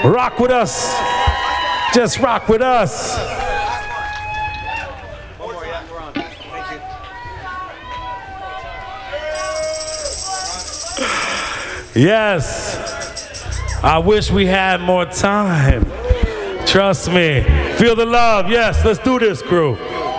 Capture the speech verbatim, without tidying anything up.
Rock with us. Just rock with us. Yes. I wish we had more time. Trust me. Feel the love. Yes, let's do this, crew.